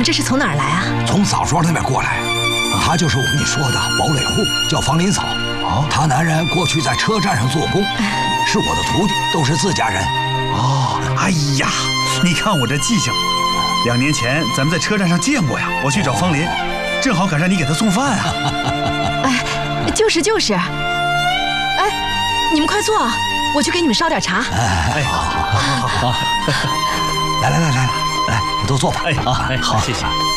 们这是从哪儿来啊？ 从枣庄那边过来。他就是我跟你说的堡垒户，叫方林嫂。哦，他男人过去在车站上做工，是我的徒弟，都是自家人。 哦，哎呀，你看我这记性，2年前咱们在车站上见过呀。我去找方林，正好赶上你给他送饭啊。 哎，就是。哎，你们快坐，我去给你们烧点茶。 哎，好，来，你都坐吧。 哎，好，谢谢。